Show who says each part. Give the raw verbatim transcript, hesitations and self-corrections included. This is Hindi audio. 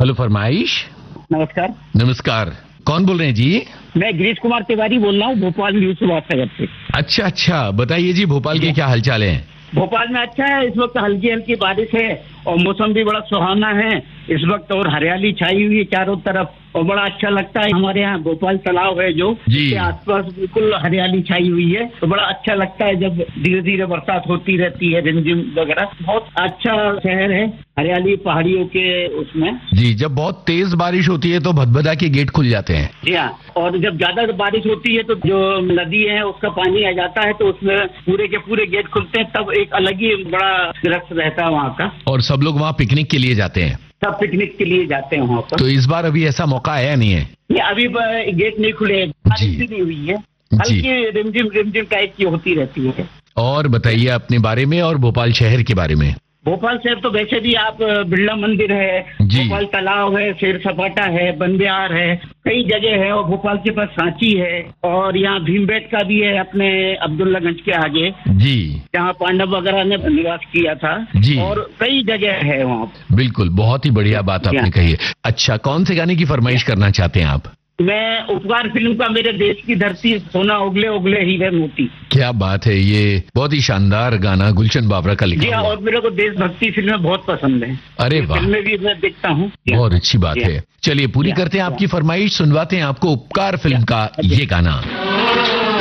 Speaker 1: हेलो फरमाइश।
Speaker 2: नमस्कार।
Speaker 1: नमस्कार, कौन बोल रहे हैं जी?
Speaker 2: मैं गिरीश कुमार तिवारी बोल रहा हूँ, भोपाल न्यूज सुभाष से।
Speaker 1: अच्छा अच्छा, बताइए जी, भोपाल के क्या हालचाल है?
Speaker 2: भोपाल में अच्छा है, इस वक्त हल्की हल्की बारिश है और मौसम भी बड़ा सुहाना है इस वक्त, और हरियाली छाई हुई है चारों तरफ और बड़ा अच्छा लगता है। हमारे यहाँ भोपाल तालाब है जो, उसके आसपास बिल्कुल हरियाली छाई हुई है, तो बड़ा अच्छा लगता है जब धीरे धीरे बरसात होती रहती है, रिमझिम वगैरह। बहुत अच्छा शहर है, हरियाली पहाड़ियों के उसमें।
Speaker 1: जी, जब बहुत तेज बारिश होती है तो भदभदा के गेट खुल जाते हैं।
Speaker 2: जी हाँ, और जब ज्यादा बारिश होती है तो जो नदी है उसका पानी आ जाता है, तो उसमें पूरे के पूरे गेट खुलते हैं, तब एक अलग ही बड़ा दृश्य रहता है वहाँ का।
Speaker 1: और सब लोग वहाँ पिकनिक के लिए जाते हैं।
Speaker 2: सब पिकनिक के लिए जाते हैं वहाँ पर।
Speaker 1: तो इस बार अभी ऐसा मौका आया नहीं है?
Speaker 2: ये अभी गेट नहीं खुले, बारिश भी नहीं हुई है, हल्की रिमझिम रिमझिम टाइप की होती रहती है।
Speaker 1: और बताइए अपने बारे में और भोपाल शहर के बारे में।
Speaker 2: भोपाल शहर तो वैसे भी आप बिरला मंदिर है, भोपाल तालाब है, शेर सपाटा है, बन बिहार है, कई जगह है, और भोपाल के पास सांची है, और यहाँ भीमबेटका भी है अपने अब्दुल्लागंज के आगे जी, जहाँ पांडव वगैरह ने निवास किया था जी, और कई जगह है वहाँ।
Speaker 1: बिल्कुल, बहुत ही बढ़िया बात आपने कही है। अच्छा, कौन से गाने की फरमाइश करना चाहते हैं आप?
Speaker 2: मैं उपकार फिल्म का मेरे देश की धरती सोना उगले उगले हीरे मोती।
Speaker 1: क्या बात है, ये बहुत ही शानदार गाना गुलशन बाबरा का लिखा हुआ।
Speaker 2: और मेरे को देशभक्ति फिल्में बहुत पसंद है।
Speaker 1: अरे वाह,
Speaker 2: फिल्में भी मैं देखता हूँ।
Speaker 1: बहुत अच्छी बात है। चलिए पूरी करते हैं आपकी फरमाइश, सुनवाते हैं आपको उपकार फिल्म का ये गाना।